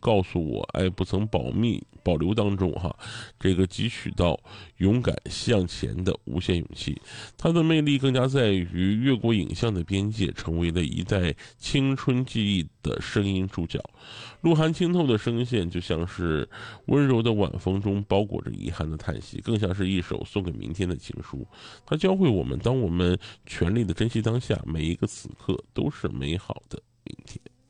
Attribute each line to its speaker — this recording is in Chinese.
Speaker 1: 告诉我爱不曾保留当中这个汲取到勇敢向前的无限勇气。它的魅力更加在于越过影像的边界，成为了一代青春记忆的声音注脚。鹿晗清透的声线就像是温柔的晚风中包裹着遗憾的叹息，更像是一首送给明天的情书。它教会我们，当我们全力的珍惜当下，每一个此刻都是美好的明天。